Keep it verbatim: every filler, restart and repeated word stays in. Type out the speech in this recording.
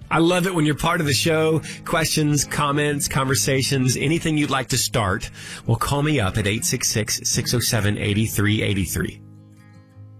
I love it when you're part of the show. Questions, comments, conversations, anything you'd like to start. Well, call me up at eight six six, six oh seven, eight three eight three.